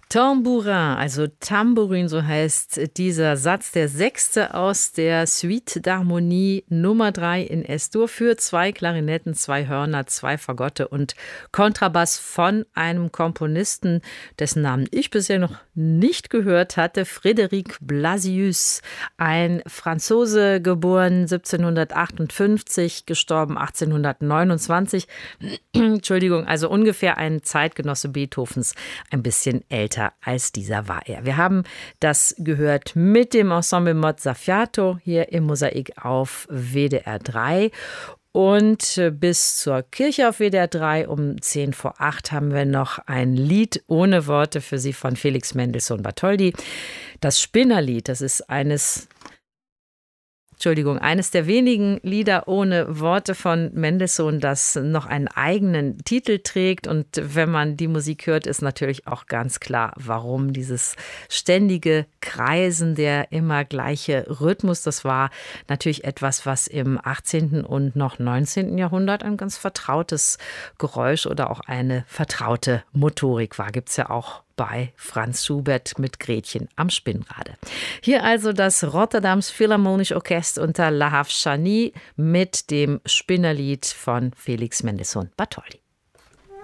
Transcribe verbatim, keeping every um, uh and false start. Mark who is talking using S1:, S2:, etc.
S1: Tambourin, also Tambourin, so heißt dieser Satz, der sechste aus der Suite d'Harmonie Nummer drei in S-Dur für zwei Klarinetten, zwei Hörner, zwei Fagotte und Kontrabass von einem Komponisten, dessen Namen ich bisher noch nicht gehört hatte, Frédéric Blasius, ein Franzose, geboren siebzehnhundertachtundfünfzig, gestorben achtzehnhundertneunundzwanzig. Entschuldigung, also ungefähr ein Zeitgenosse Beethovens, ein bisschen älter als dieser war er. Wir haben das gehört mit dem Ensemble Mozzafiato hier im Mosaik auf W D R drei. Und bis zur Kirche auf W D R drei um zehn vor acht haben wir noch ein Lied ohne Worte für Sie von Felix Mendelssohn Bartholdy. Das Spinnerlied, das ist eines... Entschuldigung, eines der wenigen Lieder ohne Worte von Mendelssohn, das noch einen eigenen Titel trägt. Und wenn man die Musik hört, ist natürlich auch ganz klar, warum dieses ständige Kreisen, der immer gleiche Rhythmus, das war natürlich etwas, was im achtzehnten und noch neunzehnten Jahrhundert ein ganz vertrautes Geräusch oder auch eine vertraute Motorik war. Gibt es ja auch bei Franz Schubert mit Gretchen am Spinnrade. Hier also das Rotterdams Philharmonische Orchester unter Lahav Shani mit dem Spinnerlied von Felix Mendelssohn Bartholdy.